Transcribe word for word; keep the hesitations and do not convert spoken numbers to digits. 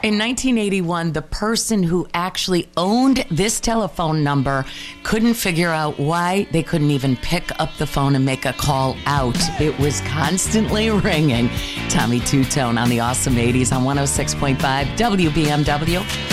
In nineteen eighty-one, the person who actually owned this telephone number couldn't figure out why they couldn't even pick up the phone and make a call out. It was constantly ringing. Tommy Two Tone on the Awesome eighties on one oh six point five W B M W.